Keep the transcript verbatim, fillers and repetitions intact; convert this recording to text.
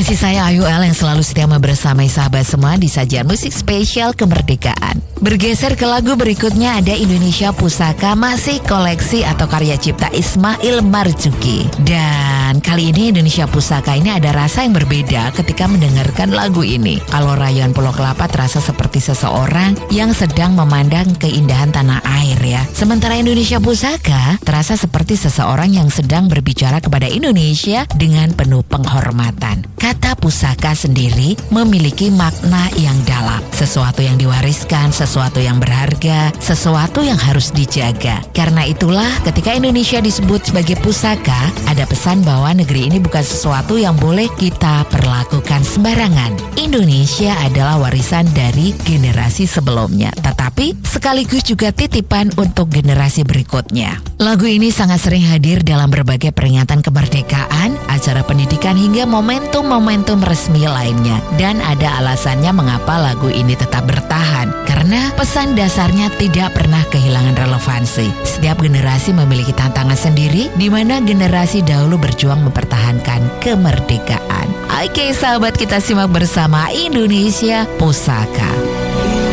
Masih saya Ayu El yang selalu setia bersama sahabat semua di sajian musik spesial kemerdekaan. Bergeser ke lagu berikutnya ada Indonesia Pusaka, masih koleksi atau karya cipta Ismail Marzuki. Dan kali ini Indonesia Pusaka ini ada rasa yang berbeda ketika mendengarkan lagu ini. Kalau Rayuan Pulau Kelapa terasa seperti seseorang yang sedang memandang keindahan tanah air ya. Sementara Indonesia Pusaka terasa seperti seseorang yang sedang berbicara kepada Indonesia dengan penuh penghormatan. Kata pusaka sendiri memiliki makna yang dalam. Sesuatu yang diwariskan, sesuatu yang berharga, sesuatu yang harus dijaga. Karena itulah ketika Indonesia disebut sebagai pusaka, ada pesan bahwa negeri ini bukan sesuatu yang boleh kita perlakukan sembarangan. Indonesia adalah warisan dari generasi sebelumnya, tetapi sekaligus juga titipan untuk generasi berikutnya. Lagu ini sangat sering hadir dalam berbagai peringatan kemerdekaan, acara pendidikan hingga momentum-momentum resmi lainnya. Dan ada alasannya mengapa lagu ini tetap bertahan, karena pesan dasarnya tidak pernah kehilangan relevansi. Setiap generasi memiliki tantangan sendiri, di mana generasi dahulu berjuang mempertahankan kemerdekaan. Oke sahabat, kita simak bersama Indonesia Pusaka.